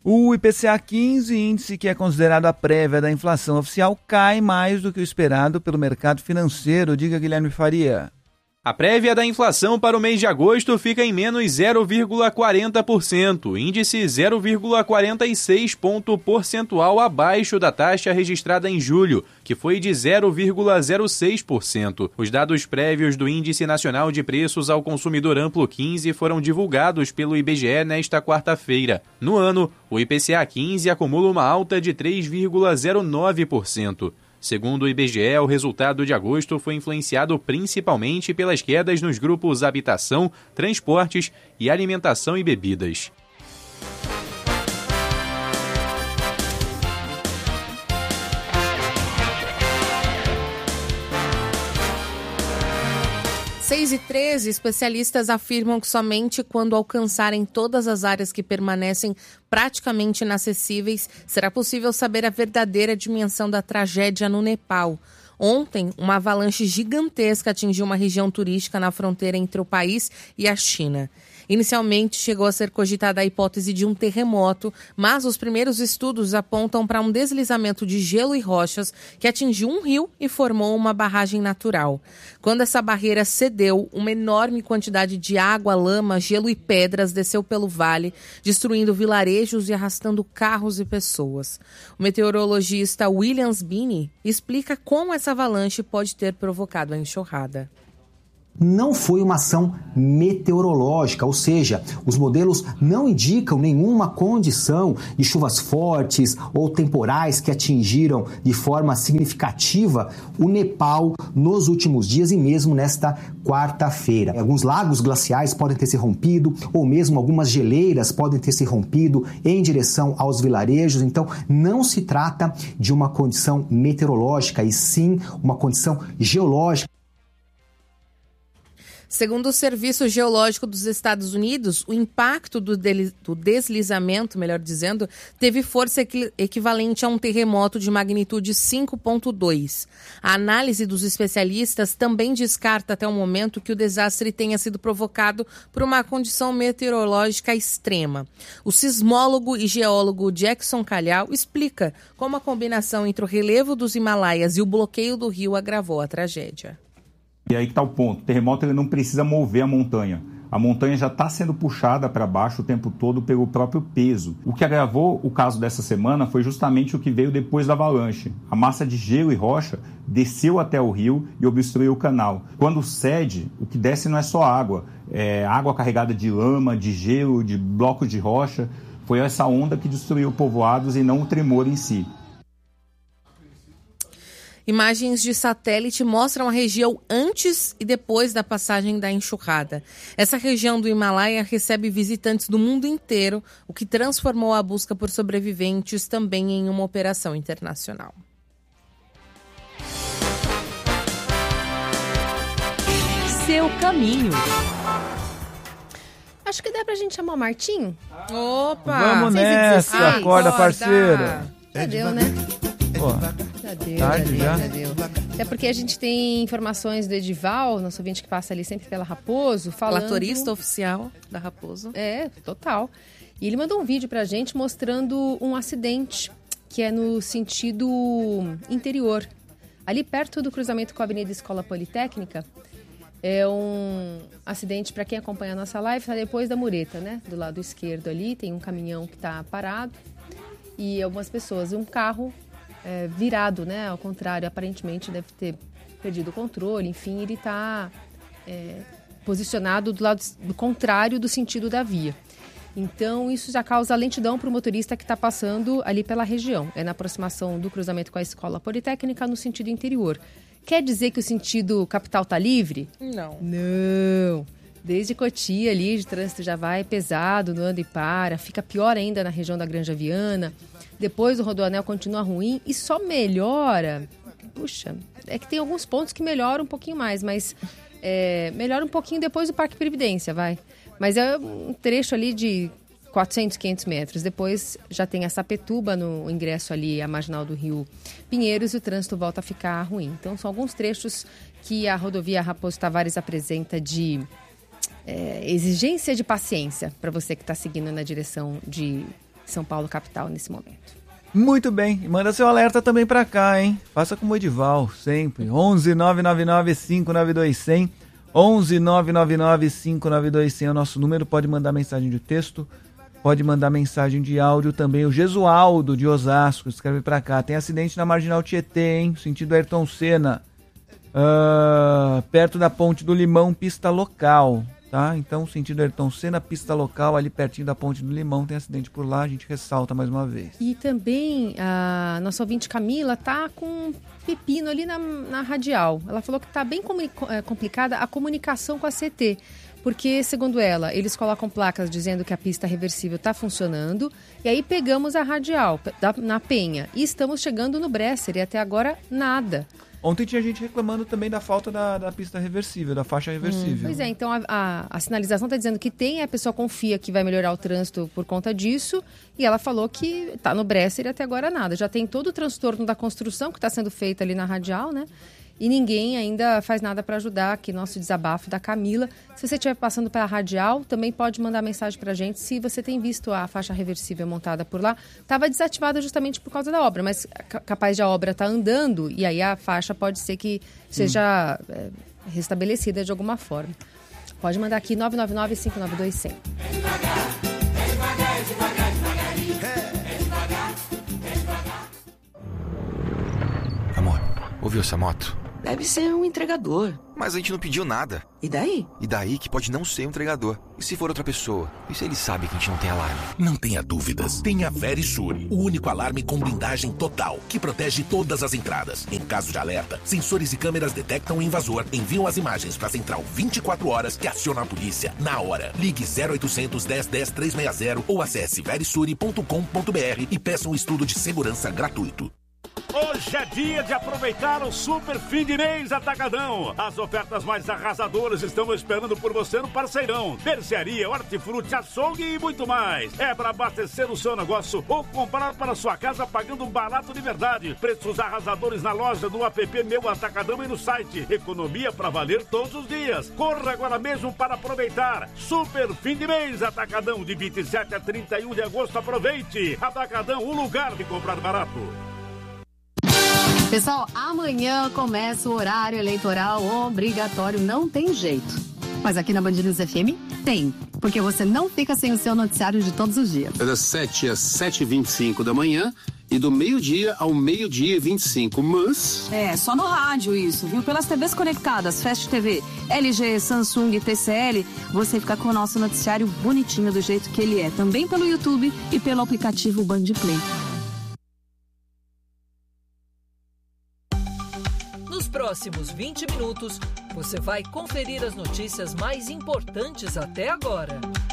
O IPCA 15, índice que é considerado a prévia da inflação oficial, cai mais do que o esperado pelo mercado financeiro. Diga, Guilherme Faria. A prévia da inflação para o mês de agosto fica em menos 0,40%, índice 0,46 ponto percentual abaixo da taxa registrada em julho, que foi de 0,06%. Os dados prévios do Índice Nacional de Preços ao Consumidor Amplo 15 foram divulgados pelo IBGE nesta quarta-feira. No ano, o IPCA 15 acumula uma alta de 3,09%. Segundo o IBGE, o resultado de agosto foi influenciado principalmente pelas quedas nos grupos habitação, transportes e alimentação e bebidas. Seis e 13, especialistas afirmam que somente quando alcançarem todas as áreas que permanecem praticamente inacessíveis será possível saber a verdadeira dimensão da tragédia no Nepal. Ontem, uma avalanche gigantesca atingiu uma região turística na fronteira entre o país e a China. Inicialmente, chegou a ser cogitada a hipótese de um terremoto, mas os primeiros estudos apontam para um deslizamento de gelo e rochas que atingiu um rio e formou uma barragem natural. Quando essa barreira cedeu, uma enorme quantidade de água, lama, gelo e pedras desceu pelo vale, destruindo vilarejos e arrastando carros e pessoas. O meteorologista William Binney explica como essa avalanche pode ter provocado a enxurrada. Não foi uma ação meteorológica, ou seja, os modelos não indicam nenhuma condição de chuvas fortes ou temporais que atingiram de forma significativa o Nepal nos últimos dias e mesmo nesta quarta-feira. Alguns lagos glaciais podem ter se rompido ou mesmo algumas geleiras podem ter se rompido em direção aos vilarejos, então não se trata de uma condição meteorológica e sim uma condição geológica. Segundo o Serviço Geológico dos Estados Unidos, o impacto do deslizamento, melhor dizendo, teve força equivalente a um terremoto de magnitude 5,2. A análise dos especialistas também descarta até o momento que o desastre tenha sido provocado por uma condição meteorológica extrema. O sismólogo e geólogo Jackson Calhau explica como a combinação entre o relevo dos Himalaias e o bloqueio do rio agravou a tragédia. E aí que está o ponto, o terremoto ele não precisa mover a montanha já está sendo puxada para baixo o tempo todo pelo próprio peso. O que agravou o caso dessa semana foi justamente o que veio depois da avalanche. A massa de gelo e rocha desceu até o rio e obstruiu o canal. Quando cede, o que desce não é só água, é água carregada de lama, de gelo, de blocos de rocha. Foi essa onda que destruiu povoados e não o tremor em si. Imagens de satélite mostram a região antes e depois da passagem da enxurrada. Essa região do Himalaia recebe visitantes do mundo inteiro, o que transformou a busca por sobreviventes também em uma operação internacional. Seu caminho. Acho que dá pra gente chamar o Martim? Opa! Vamos nessa, acorda, parceira. Já deu, né? Já deu. Até porque a gente tem informações do Edival, nosso ouvinte que passa ali sempre pela Raposo, falando... Relatorista oficial da Raposo. É, total. E ele mandou um vídeo pra gente mostrando um acidente que é no sentido interior. Ali perto do cruzamento com a Avenida Escola Politécnica, é um acidente, para quem acompanha a nossa live, está depois da mureta, né? Do lado esquerdo ali, tem um caminhão que está parado e algumas pessoas, um carro virado, né? Ao contrário, aparentemente deve ter perdido o controle, enfim, ele está posicionado do lado do contrário do sentido da via. Então, isso já causa lentidão para o motorista que está passando ali pela região. É na aproximação do cruzamento com a Escola Politécnica no sentido interior. Quer dizer que o sentido capital está livre? Não. Não. Desde Cotia ali, o trânsito já vai pesado, não anda e para. Fica pior ainda na região da Granja Viana. Depois o Rodoanel continua ruim e só melhora. Puxa, é que tem alguns pontos que melhoram um pouquinho mais, mas melhora um pouquinho depois do Parque Previdência, vai. Mas é um trecho ali de 400, 500 metros. Depois já tem a Sapituba no ingresso ali, a marginal do Rio Pinheiros, e o trânsito volta a ficar ruim. Então, são alguns trechos que a rodovia Raposo Tavares apresenta de exigência de paciência para você que está seguindo na direção de São Paulo, capital, nesse momento. Muito bem, e manda seu alerta também pra cá, hein? Faça como o Edival, sempre. 11-999-592-100, 11-999-592-100 é o nosso número. Pode mandar mensagem de texto, pode mandar mensagem de áudio também. O Gesualdo de Osasco escreve pra cá: tem acidente na Marginal Tietê, hein? Sentido Ayrton Senna, perto da Ponte do Limão, pista local. Tá? Então, sentido Ayrton Senna, pista local, ali pertinho da Ponte do Limão, tem acidente por lá, a gente ressalta mais uma vez. E também a nossa ouvinte Camila tá com um pepino ali na radial. Ela falou que tá bem complicada a comunicação com a CT, porque, segundo ela, eles colocam placas dizendo que a pista reversível está funcionando, e aí pegamos a radial na Penha, e estamos chegando no Bresser, e até agora nada. Ontem tinha gente reclamando também da falta da pista reversível, da faixa reversível. Pois é, então a sinalização está dizendo que tem, a pessoa confia que vai melhorar o trânsito por conta disso, e ela falou que está no Bresser e até agora nada. Já tem todo o transtorno da construção que está sendo feita ali na radial, né? E ninguém ainda faz nada para ajudar. Aqui nosso desabafo da Camila. Se você estiver passando pela radial, também pode mandar mensagem para a gente se você tem visto a faixa reversível montada por lá. Estava desativada justamente por causa da obra, mas capaz de a obra estar andando e aí a faixa pode ser que seja restabelecida de alguma forma. Pode mandar aqui 999-592-100. Amor, ouviu essa moto? Deve ser um entregador. Mas a gente não pediu nada. E daí? E daí que pode não ser um entregador. E se for outra pessoa? E se ele sabe que a gente não tem alarme? Não tenha dúvidas. Tenha Verisure, o único alarme com blindagem total, que protege todas as entradas. Em caso de alerta, sensores e câmeras detectam o invasor, enviam as imagens para a central 24 horas que aciona a polícia na hora. Ligue 0800 10 10 360 ou acesse verisure.com.br e peça um estudo de segurança gratuito. Hoje é dia de aproveitar o super fim de mês Atacadão. As ofertas mais arrasadoras estão esperando por você no Parceirão. Mercearia, hortifruti, açougue e muito mais. É para abastecer o seu negócio ou comprar para sua casa pagando barato de verdade. Preços arrasadores na loja, no app Meu Atacadão e no site. Economia para valer todos os dias. Corra agora mesmo para aproveitar. Super fim de mês Atacadão, de 27 a 31 de agosto. Aproveite. Atacadão, o lugar de comprar barato. Pessoal, amanhã começa o horário eleitoral obrigatório, não tem jeito. Mas aqui na Band News FM tem, porque você não fica sem o seu noticiário de todos os dias. É das 7 às 7h25 da manhã e do meio-dia ao meio-dia e 25, mas... É, só no rádio isso, viu? Pelas TVs conectadas, Fast TV, LG, Samsung, TCL, você fica com o nosso noticiário bonitinho do jeito que ele é. Também pelo YouTube e pelo aplicativo Band Play. Nos próximos 20 minutos, você vai conferir as notícias mais importantes até agora.